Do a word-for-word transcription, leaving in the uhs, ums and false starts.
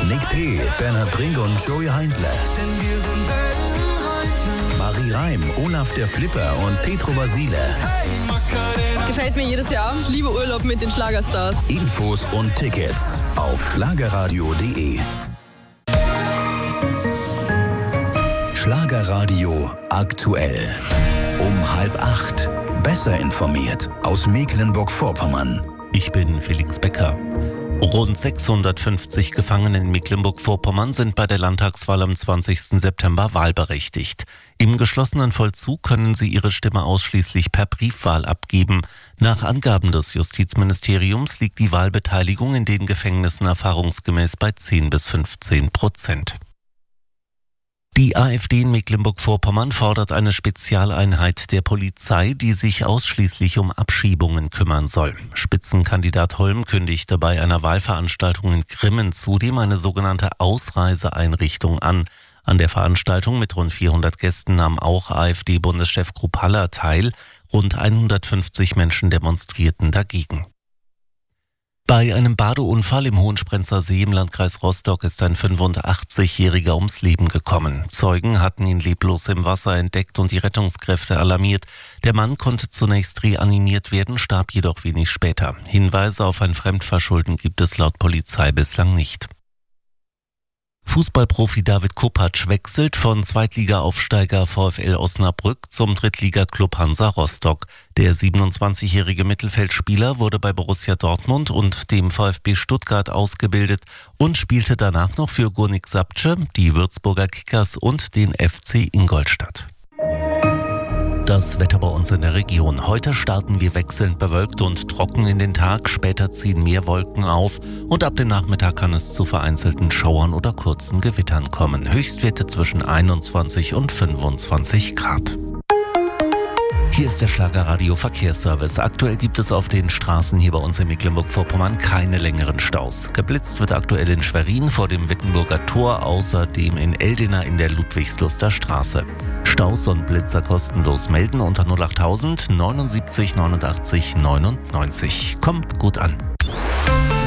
Nick P., Bernhard Brink und Joey Heindler. Marie Reim, Olaf der Flipper und Petro Basile. Gefällt mir jedes Jahr. Ich liebe Urlaub mit den Schlagerstars. Infos und Tickets auf schlagerradio punkt de. Schlagerradio aktuell. Um halb acht. Besser informiert aus Mecklenburg-Vorpommern. Ich bin Felix Becker. Rund sechshundertfünfzig Gefangene in Mecklenburg-Vorpommern sind bei der Landtagswahl am zwanzigsten September wahlberechtigt. Im geschlossenen Vollzug können sie ihre Stimme ausschließlich per Briefwahl abgeben. Nach Angaben des Justizministeriums liegt die Wahlbeteiligung in den Gefängnissen erfahrungsgemäß bei zehn bis fünfzehn Prozent. Die AfD in Mecklenburg-Vorpommern fordert eine Spezialeinheit der Polizei, die sich ausschließlich um Abschiebungen kümmern soll. Spitzenkandidat Holm kündigte bei einer Wahlveranstaltung in Grimmen zudem eine sogenannte Ausreiseeinrichtung an. An der Veranstaltung mit rund vierhundert Gästen nahm auch AfD-Bundeschef Kruppalla teil. Rund hundertfünfzig Menschen demonstrierten dagegen. Bei einem Badeunfall im Hohensprenzer See im Landkreis Rostock ist ein fünfundachtzigjähriger ums Leben gekommen. Zeugen hatten ihn leblos im Wasser entdeckt und die Rettungskräfte alarmiert. Der Mann konnte zunächst reanimiert werden, starb jedoch wenig später. Hinweise auf ein Fremdverschulden gibt es laut Polizei bislang nicht. Fußballprofi David Kopacz wechselt von Zweitliga-Aufsteiger VfL Osnabrück zum Drittliga-Club Hansa Rostock. Der siebenundzwanzigjährige Mittelfeldspieler wurde bei Borussia Dortmund und dem VfB Stuttgart ausgebildet und spielte danach noch für Górnik Zabrze, die Würzburger Kickers und den F C Ingolstadt. Das Wetter bei uns in der Region. Heute starten wir wechselnd bewölkt und trocken in den Tag. Später ziehen mehr Wolken auf und ab dem Nachmittag kann es zu vereinzelten Schauern oder kurzen Gewittern kommen. Höchstwerte zwischen einundzwanzig und fünfundzwanzig Grad. Hier ist der Schlagerradio Verkehrsservice. Aktuell gibt es auf den Straßen hier bei uns in Mecklenburg-Vorpommern keine längeren Staus. Geblitzt wird aktuell in Schwerin vor dem Wittenburger Tor, außerdem in Eldena in der Ludwigsluster Straße. Staus und Blitzer kostenlos melden unter null achttausend neunundsiebzig neunundachtzig neunundneunzig. Kommt gut an.